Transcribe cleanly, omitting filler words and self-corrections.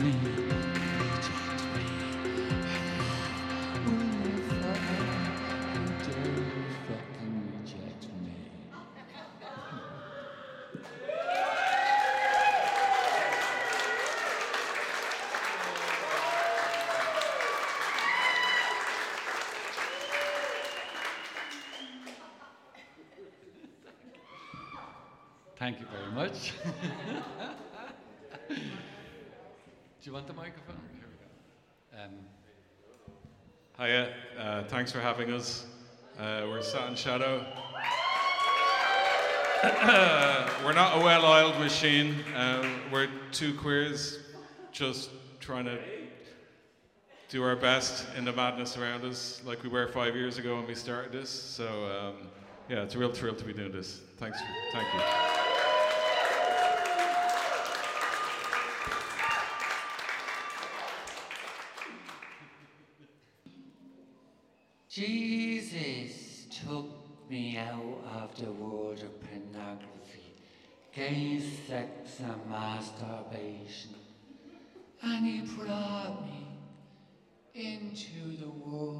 me, reject me. Will never dare fucking reject me. Thank you very much. Do you want the microphone? Here we go. Hiya, thanks for having us. We're Sat in Shadow. We're not a well-oiled machine. We're two queers just trying to do our best in the madness around us, like we were 5 years ago when we started this. So yeah, it's a real thrill to be doing this. Thank you. Jesus took me out of the world of pornography, gay sex and masturbation, and he brought me into the world